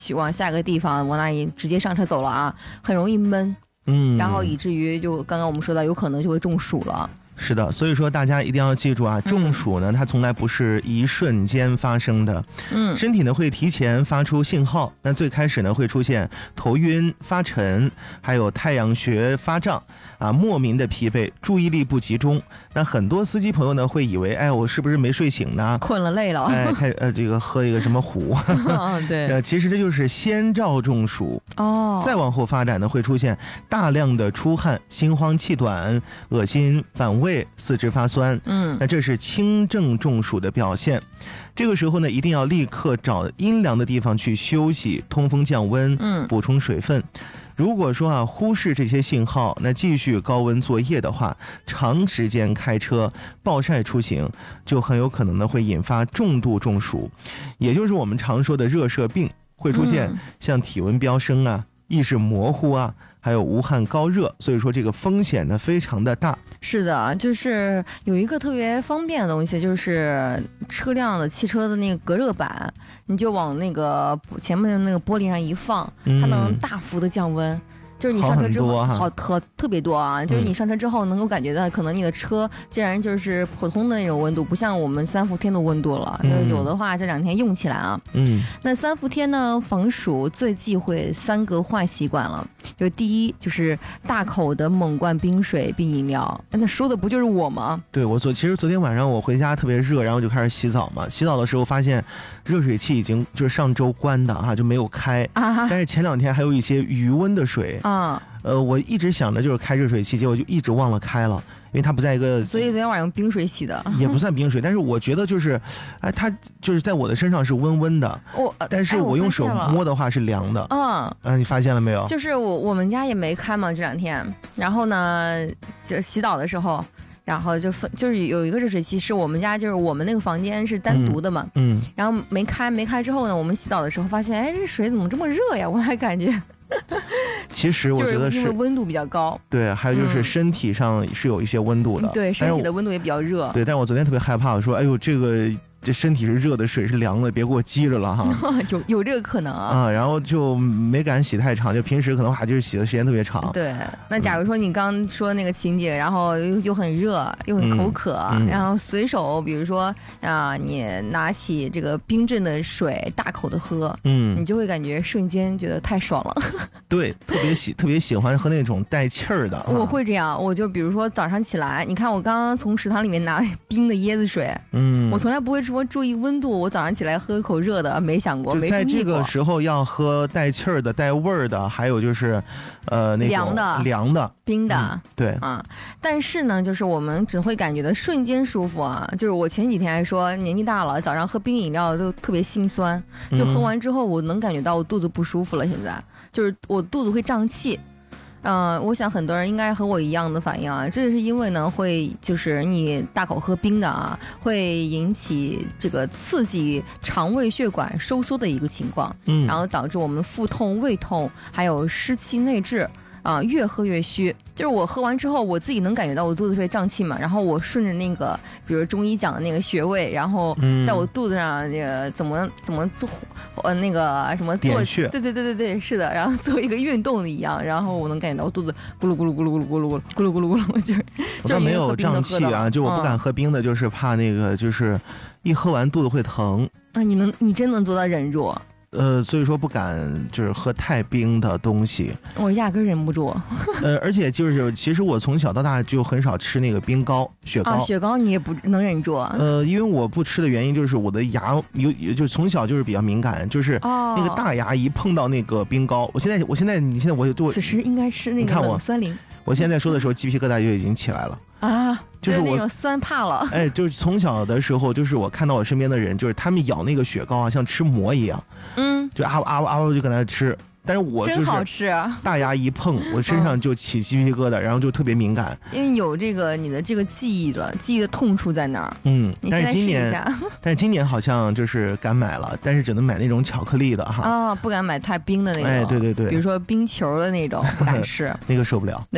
去往下个地方，往那里直接上车走了啊，很容易闷。然后以至于就刚刚我们说到，有可能就会中暑了。 是的，所以说大家一定要记住啊，中暑呢，它从来不是一瞬间发生的，身体呢会提前发出信号。那最开始呢会出现头晕、发沉，还有太阳穴发胀啊，莫名的疲惫，注意力不集中。那很多司机朋友呢会以为，哎，我是不是没睡醒呢？ 困了累了， 哎，这个喝一个什么壶？ 对， 其实这就是先兆中暑哦。 再往后发展呢，会出现大量的出汗、心慌气短、恶心、反胃、四肢发酸。那这是轻症中暑的表现。这个时候呢，一定要立刻找阴凉的地方去休息，通风降温，补充水分。如果说啊忽视这些信号，那继续高温作业的话，长时间开车暴晒出行，就很有可能呢会引发重度中暑，也就是我们常说的热射病，会出现像体温飙升啊、意识模糊啊，还有无汗高热，所以说这个风险呢非常的大。 是的，就是有一个特别方便的东西，就是车辆的汽车的那个隔热板，你就往那个前面的那个玻璃上一放，它能大幅的降温。就是你上车之后特别多啊，就是你上车之后能够感觉到，可能你的车竟然就是普通的那种温度，不像我们三伏天的温度了。就是有的话这2天用起来啊，那三伏天呢防暑最忌讳3个坏习惯了。就是第一，就是大口的猛灌冰水并饮料。那说的不就是我吗？ 对，其实昨天晚上我回家特别热，然后就开始洗澡嘛。洗澡的时候发现热水器已经就是上周关的啊，就没有开。但是前2天还有一些余温的水。我一直想着就是开热水器，结果就一直忘了开了，因为它不在一个， 所以昨天晚上用冰水洗的， 也不算冰水，但是我觉得就是，哎，它就是在我的身上是温温的，但是我用手摸的话是凉的。你发现了没有？ 就是我们家也没开嘛这2天，然后呢，就洗澡的时候。然后就是有一个热水器，是我们家就是我们那个房间是单独的嘛，然后没开之后呢，我们洗澡的时候发现，哎，这水怎么这么热呀？我还感觉。 其实我觉得是因为温度比较高， 对，还有就是身体上是有一些温度的， 对，身体的温度也比较热， 对。但是我昨天特别害怕，我说，哎呦，这身体是热的，水是凉的，别给我激着了哈。 有这个可能啊。 然后就没敢洗太长，就平时可能就是洗的时间特别长。 对，那假如说你刚说那个情节，然后又很热，又很口渴，然后随手比如说你拿起这个冰镇的水，大口的喝，你就会感觉瞬间觉得太爽了。 对，特别喜欢喝那种带气儿的。 我会这样，我就比如说早上起来，你看我刚刚从食堂里面拿冰的椰子水，我从来不会说注意温度，我早上起来喝一口热的，没想过，没注意过。 在这个时候要喝带气儿的、带味儿的，还有就是那种凉的、 冰的， 对但是呢，就是我们只会感觉到瞬间舒服啊。就是我前几天还说年纪大了，早上喝冰饮料都特别心酸，就喝完之后我能感觉到我肚子不舒服了。现在就是我肚子会胀气。我想很多人应该和我一样的反应啊，这是因为呢，就是你大口喝冰的啊，会引起这个刺激肠胃血管收缩的一个情况，然后导致我们腹痛、胃痛，还有湿气内滞。越喝越虚，就是我喝完之后，我自己能感觉到我肚子会胀气嘛，然后我顺着那个，比如中医讲的那个穴位，然后在我肚子上怎么做，那个什么做，对，是的，然后做一个运动一样，然后我能感觉到我肚子咕噜咕噜咕噜咕噜咕噜咕噜咕噜咕噜，就是没有胀气啊，就我不敢喝冰的，就是怕那个就是一喝完肚子会疼。 你真能做到忍住？ 所以说不敢就是喝太冰的东西， 我压根忍不住。 而且就是其实我从小到大就很少吃那个冰糕、雪糕。 雪糕你也不能忍住。 因为我不吃的原因就是我的牙就从小就是比较敏感，就是那个大牙一碰到那个冰糕，你现在我就此时应该吃那个冷酸灵。 我现在说的时候鸡皮疙瘩就已经起来了就是那种酸怕了。 就是从小的时候，就是我看到我身边的人，就是他们咬那个雪糕啊，像吃馍一样，就就搁那吃。但是我就是真好吃， 大牙一碰，我身上就起鸡皮疙瘩，然后就特别敏感。 因为有这个你的这个记忆的痛处在那儿。 但是今年好像就是敢买了，但是只能买那种巧克力的哈。 不敢买太冰的那种。 对， 比如说冰球的那种，不敢吃， 那个受不了。 对，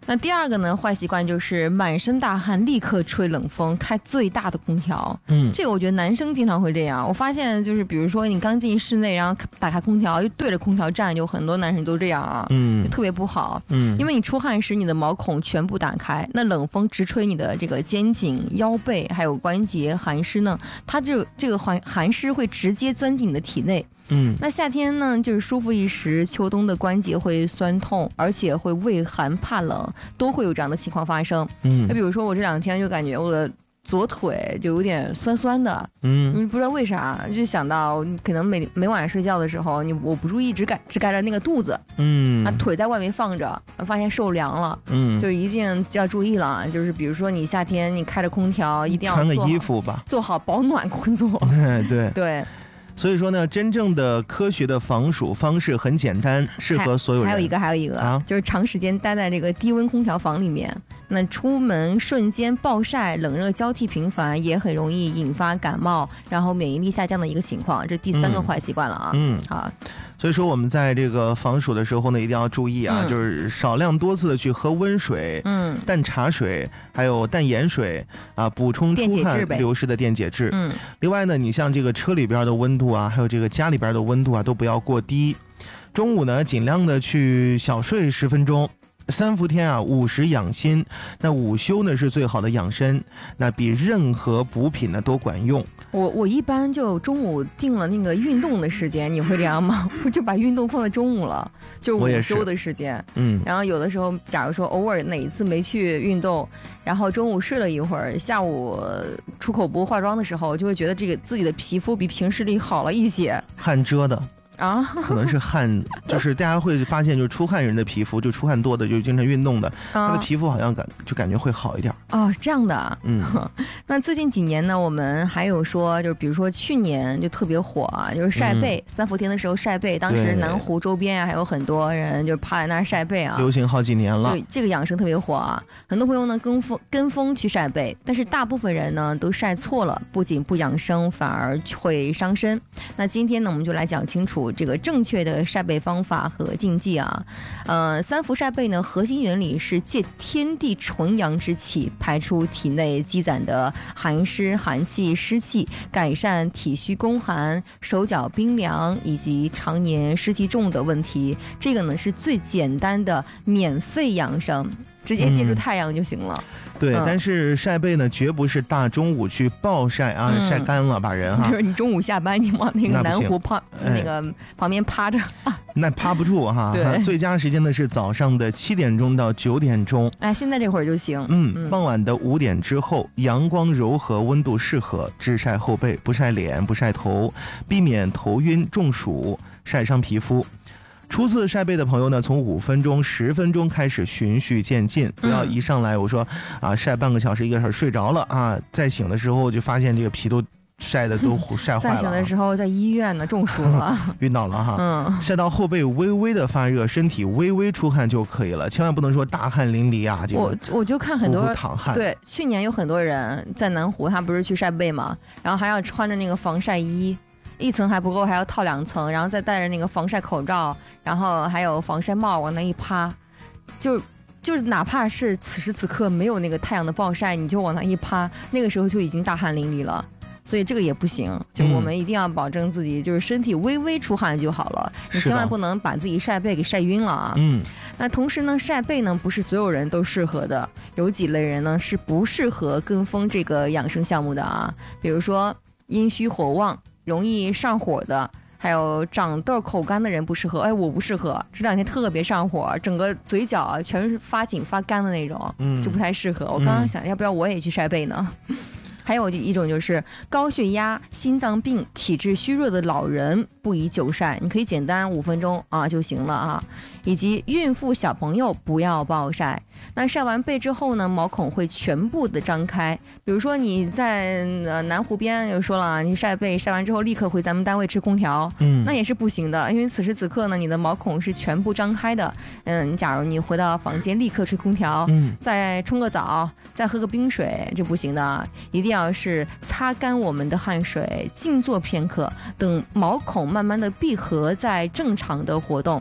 那第二个呢，坏习惯就是满身大汗立刻吹冷风，开最大的空调。这个我觉得男生经常会这样。我发现就是比如说你刚进室内，然后打开空调，就对着空调站，就很多男生都这样啊，就特别不好。因为你出汗时你的毛孔全部打开，那冷风直吹你的这个肩颈、腰背还有关节，寒湿呢，它这个寒湿会直接钻进你的体内。那夏天呢就是舒服一时，秋冬的关节会酸痛，而且会畏寒怕冷，都会有这样的情况发生。那比如说我这2天就感觉我的左腿就有点酸酸的，不知道为啥，就想到可能每晚睡觉的时候，我不注意只盖着那个肚子，腿在外面放着，发现受凉了，就一定要注意了。就是比如说你夏天你开着空调，一定要穿个衣服吧， 做好保暖工作。对。 所以说呢，真正的科学的防暑方式很简单，适合所有人。还有一个，就是长时间待在这个低温空调房里面，那出门瞬间暴晒，冷热交替频繁，也很容易引发感冒，然后免疫力下降的一个情况。这第3个坏习惯了啊。好。 所以说我们在这个防暑的时候呢，一定要注意啊，就是少量多次的去喝温水、淡茶水，还有淡盐水啊，补充出汗流失的电解质。另外呢，你像这个车里边的温度啊，还有这个家里边的温度啊，都不要过低。中午呢，尽量的去小睡10分钟。3伏天啊，午时养心，那午休呢是最好的养生，那比任何补品呢都管用。 我一般就中午定了那个运动的时间，你会这样吗？我就把运动放在中午了，就午休的时间。然后有的时候，假如说偶尔哪一次没去运动，然后中午睡了一会儿，下午出口不化妆的时候，就会觉得这个自己的皮肤比平时里好了一些， 汗遮的。可能是汗，就是大家会发现，就是出汗人的皮肤，就出汗多的，就经常运动的，他的皮肤好像感觉会好一点。 这样的。那最近几年呢，我们还有说，就是比如说去年就特别火啊，就是晒背，3伏天的时候晒背，当时南湖周边啊还有很多人就趴在那儿晒背啊， 流行好几年了。 对，这个养生特别火啊，很多朋友呢跟风去晒背，但是大部分人呢都晒错了，不仅不养生，反而会伤身。那今天呢，我们就来讲清楚这个正确的晒背方法和禁忌啊。3伏晒背呢，核心原理是借天地纯阳之气，排出体内积攒的寒湿、寒气、湿气，改善体虚宫寒、手脚冰凉以及常年湿气重的问题。这个呢是最简单的免费养生，直接接触太阳就行了。 对，但是晒背呢，绝不是大中午去暴晒啊，晒干了把人哈。 就是你中午下班，你往那个南湖那个旁边趴着， 那趴不住哈。对，最佳时间呢是早上的7点钟到9点钟。 现在这会儿就行。 傍晚的5点之后，阳光柔和，温度适合，只晒后背，不晒脸，不晒头，避免头晕中暑，晒伤皮肤。初次晒背的朋友呢，从5分钟、10分钟开始，循序渐进，不要一上来我说晒半个小时、1个小时睡着了啊，再醒的时候就发现这个皮都晒的都晒坏了。再醒的时候在医院呢，中暑了， 晕倒了哈。晒到后背微微的发热，身体微微出汗就可以了，千万不能说大汗淋漓啊。 我就看很多淌汗。 对，去年有很多人在南湖，他不是去晒背嘛，然后还要穿着那个防晒衣。1层还不够，还要套2层，然后再戴着那个防晒口罩，然后还有防晒帽往那一趴，就是哪怕是此时此刻没有那个太阳的暴晒，你就往那一趴，那个时候就已经大汗淋漓了。所以这个也不行，就我们一定要保证自己就是身体微微出汗就好了，你千万不能把自己晒背给晒晕了啊。那同时呢，晒背呢不是所有人都适合的，有几类人呢是不适合跟风这个养生项目的啊，比如说阴虚火旺、容易上火的，还有长痘口干的人不适合。我不适合，这2天特别上火，整个嘴角全是发紧发干的那种，就不太适合。我刚刚想要不要我也去晒背呢？还有一种就是高血压、心脏病、体质虚弱的老人不宜久晒，你可以简单5分钟就行了啊。以及孕妇、小朋友不要暴晒。那晒完背之后呢，毛孔会全部的张开。比如说你在南湖边就说了，你晒背晒完之后立刻回咱们单位吃空调，那也是不行的，因为此时此刻呢，你的毛孔是全部张开的。假如你回到房间立刻吹空调，再冲个澡，再喝个冰水，这不行的，一定要是擦干我们的汗水，静坐片刻，等毛孔慢慢的闭合，再正常的活动。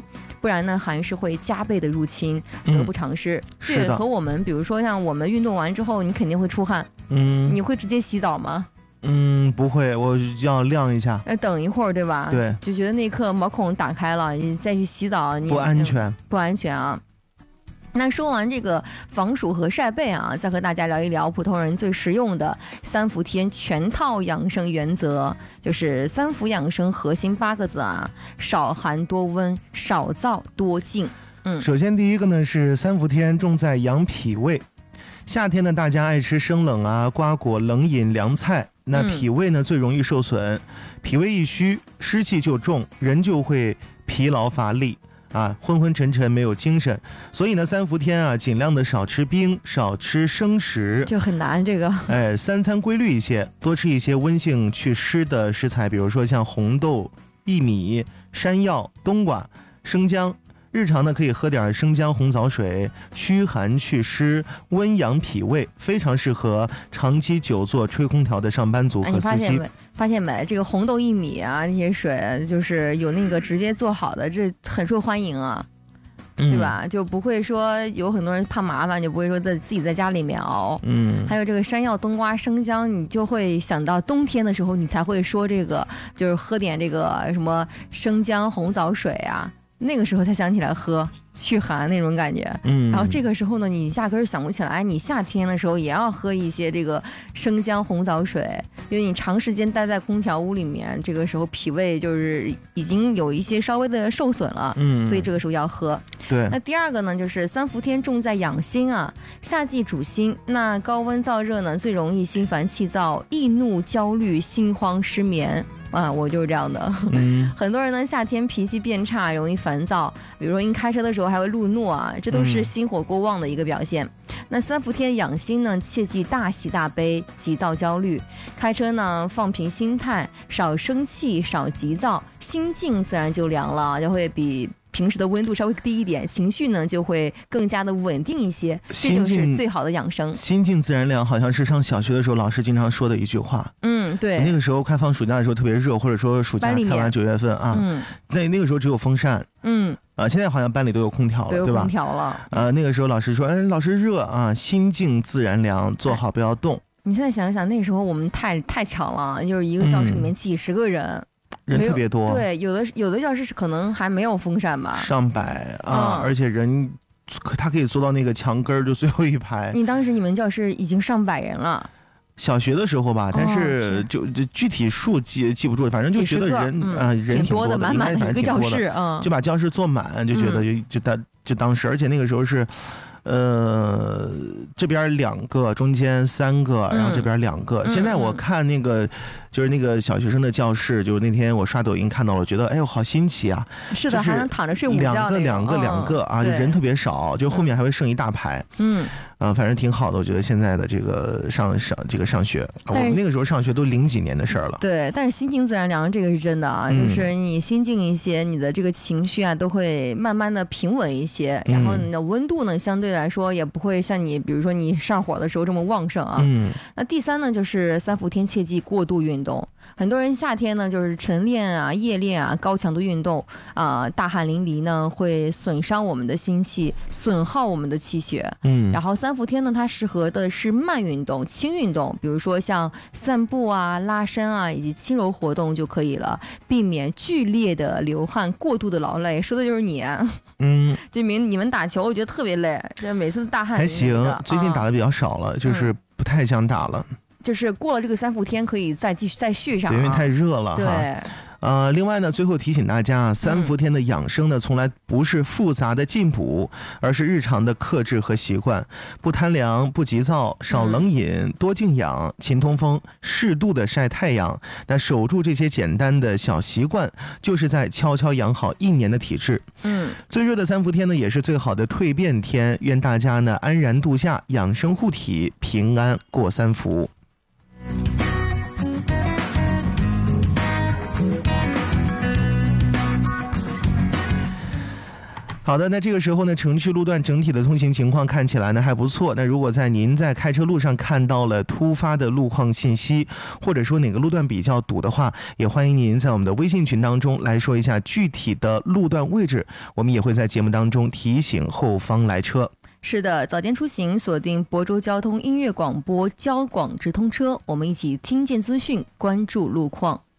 不然呢寒湿会加倍的入侵，得不偿失。 是的， 和我们比如说像我们运动完之后，你肯定会出汗，你会直接洗澡吗？ 不会，我要晾一下， 等一会儿，对吧？ 对， 就觉得那一刻毛孔打开了，你再去洗澡，你不安全， 不安全啊。那说完这个防暑和晒背啊，再和大家聊一聊普通人最实用的三伏天全套养生原则，就是三伏养生核心8个字啊：少寒多温，少燥多静。 首先第一个呢是三伏天重在养脾胃。夏天呢，大家爱吃生冷啊、瓜果、冷饮、凉菜，那脾胃呢最容易受损，脾胃一虚，湿气就重，人就会疲劳乏力啊，昏昏沉沉，没有精神。所以呢，三伏天啊，尽量的少吃冰，少吃生食， 就很难这个。 三餐规律一些，多吃一些温性祛湿的食材，比如说像红豆、薏米、山药、冬瓜、生姜。日常呢可以喝点生姜红枣水，驱寒祛湿，温养脾胃，非常适合长期久坐吹空调的上班族和司机。 发现没？这个红豆薏米啊，这些水就是有那个直接做好的，这很受欢迎啊，对吧？就不会说有很多人怕麻烦，就不会说自己在家里面熬。还有这个山药、冬瓜、生姜，你就会想到冬天的时候，你才会说这个，就是喝点这个什么生姜红枣水啊。那个时候才想起来喝驱寒那种感觉，然后这个时候呢，你压根儿想不起来，你夏天的时候也要喝一些这个生姜红枣水，因为你长时间待在空调屋里面，这个时候脾胃就是已经有一些稍微的受损了，所以这个时候要喝。 对。 那第二个呢，就是三伏天重在养心啊，夏季主心，那高温燥热呢，最容易心烦气躁、易怒、焦虑、心慌、失眠。我就是这样的。很多人呢夏天脾气变差，容易烦躁，比如说因开车的时候还会路怒啊，这都是心火过旺的一个表现。那三伏天养心呢，切忌大喜大悲、急躁焦虑。开车呢放平心态，少生气，少急躁，心静自然就凉了，就会比平时的温度稍微低一点，情绪呢就会更加的稳定一些，这就是最好的养生。 心静自然凉，好像是上小学的时候老师经常说的一句话。 对。 那个时候快放暑假的时候特别热，或者说暑假开完9月份啊，那个时候只有风扇。现在好像班里都有空调了，对吧？ 空调了。 那个时候老师说，老师热啊，心静自然凉，坐好不要动。 你现在想一想，那个时候我们太强了，就是一个教室里面几十个人。 人特别多， 对，有的教室是可能还没有风扇吧， 上百啊，而且人他可以坐到那个墙根儿，就最后一排。 你们教室已经上百人了。 小学的时候吧，但是就具体数记不住，反正就觉得人挺多的， 满满的一个教室， 就把教室坐满，就觉得就当时，而且那个时候是。这边2个，中间3个，然后这边2个。现在我看那个，就是那个小学生的教室，就是那天我刷抖音看到了，我觉得哎呦好新奇啊！ 是的，还能躺着睡午觉。 两个啊，人特别少，就后面还会剩一大排。反正挺好的，我觉得现在的这个上学，我们那个时候上学都00几年的事儿了。 对，但是心静自然凉，这个是真的啊，就是你心静一些，你的这个情绪啊都会慢慢的平稳一些，然后你的温度呢相对来说也不会像你比如说你上火的时候这么旺盛啊。那第3呢，就是三伏天切忌过度运动。很多人夏天呢就是晨练啊、夜练啊、高强度运动啊，大汗淋漓呢会损伤我们的心气，损耗我们的气血。然后三伏天呢，它适合的是慢运动、轻运动，比如说像散步啊、拉伸啊，以及轻柔活动就可以了，避免剧烈的流汗、过度的劳累。说的就是你。你们打球，我觉得特别累，这每次大汗还行，最近打的比较少了，就是不太想打了。 就是过了这个三伏天，可以再续上， 因为太热了。 对。 另外呢，最后提醒大家，三伏天的养生呢，从来不是复杂的进补，而是日常的克制和习惯。不贪凉，不急躁，少冷饮，多静养，勤通风，适度的晒太阳。那守住这些简单的小习惯，就是在悄悄养好1年的体质。最热的三伏天呢，也是最好的蜕变天。愿大家呢安然度夏，养生护体，平安过三伏。 好的，那这个时候呢，城区路段整体的通行情况看起来呢还不错。那如果您在开车路上看到了突发的路况信息，或者说哪个路段比较堵的话，也欢迎您在我们的微信群当中来说一下具体的路段位置，我们也会在节目当中提醒后方来车。 是的，早间出行锁定亳州交通音乐广播交广直通车，我们一起听见资讯，关注路况。